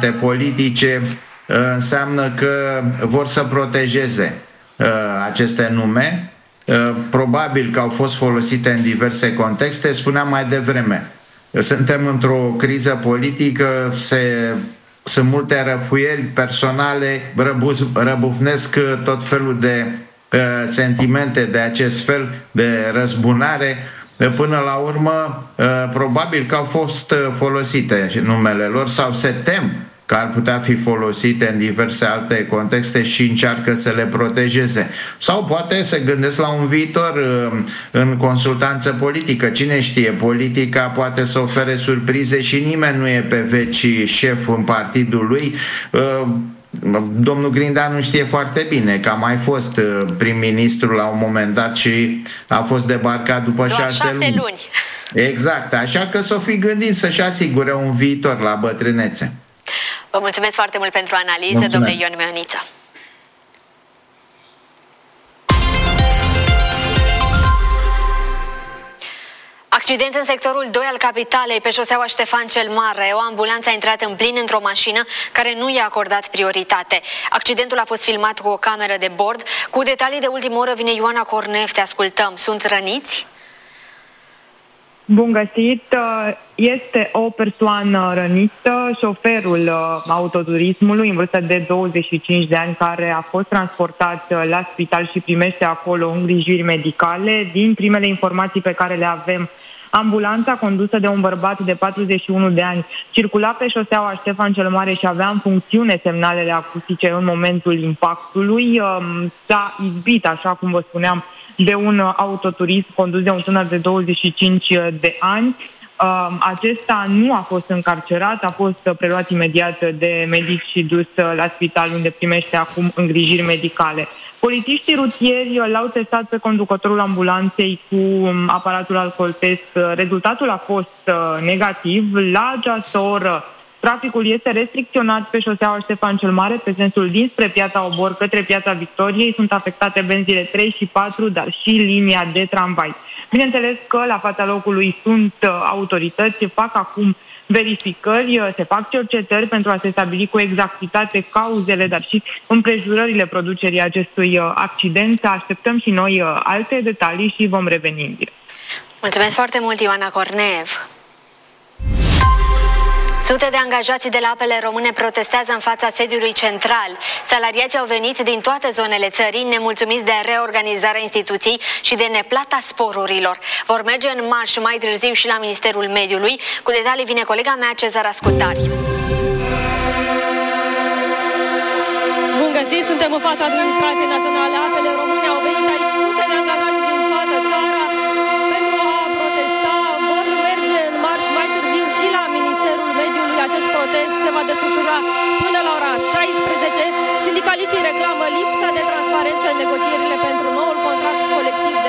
argumente politice, înseamnă că vor să protejeze aceste nume. Probabil că au fost folosite în diverse contexte. Spuneam mai devreme, suntem într-o criză politică, sunt multe răfuieli personale, răbufnesc tot felul de sentimente de acest fel, de răzbunare. Până la urmă, probabil că au fost folosite numele lor sau se tem că ar putea fi folosite în diverse alte contexte și încearcă să le protejeze. Sau poate se gândesc la un viitor în consultanță politică. Cine știe, politica poate să ofere surprize și nimeni nu e pe veci șef în partidul lui. Domnul Grindeanu știe foarte bine că a mai fost prim-ministru la un moment dat și a fost debarcat după 6 luni. Exact, așa că s-o fi gândit să-și asigure un viitor la bătrânețe. Vă mulțumesc foarte mult pentru analiză, domnule Ion Meoniță. Accident în sectorul 2 al capitalei, pe șoseaua Ștefan cel Mare. O ambulanță a intrat în plin într-o mașină care nu i-a acordat prioritate. Accidentul a fost filmat cu o cameră de bord. Cu detalii de ultimă oră vine Ioana Cornev, te ascultăm. Sunt răniți? Bun găsit! Este o persoană rănită, șoferul autoturismului în vârstă de 25 de ani, care a fost transportat la spital și primește acolo îngrijiri medicale. Din primele informații pe care le avem, ambulanța condusă de un bărbat de 41 de ani circula pe șoseaua Ștefan cel Mare și avea în funcțiune semnalele acustice în momentul impactului. S-a izbit, așa cum vă spuneam, de un autoturism condus de un tânăr de 25 de ani. Acesta nu a fost încarcerat, a fost preluat imediat de medici și dus la spital, unde primește acum îngrijiri medicale. Polițiștii rutieri l-au testat pe conducătorul ambulanței cu aparatul alcooltest. Rezultatul a fost negativ. La această oră traficul este restricționat pe șoseaua Ștefan cel Mare, pe sensul dinspre Piața Obor către Piața Victoriei. Sunt afectate benzile 3 și 4, dar și linia de tramvai. Bineînțeles că la fața locului sunt autorități, fac acum verificări, se fac cercetări pentru a se stabili cu exactitate cauzele, dar și împrejurările producerii acestui accident. Așteptăm și noi alte detalii și vom reveni în direct. Mulțumesc foarte mult, Ioana Cornev. Sute de angajați de la Apele Române protestează în fața sediului central. Salariații au venit din toate zonele țării, nemulțumiți de reorganizarea instituției și de neplata sporurilor. Vor merge în marș mai târziu și la Ministerul Mediului. Cu detalii vine colega mea, Cezara Scutari. Bun găsit! Suntem în fața Administrației Naționale Apele Române. Au venit aici sute de angajați din toată țara pentru a protesta. Vor merge în marș mai târziu și la Ministerul Mediului. Acest protest se va desfășura până la ora 16. Sindicaliștii reclamă lipsa de transparență în negocierile pentru noul contract colectiv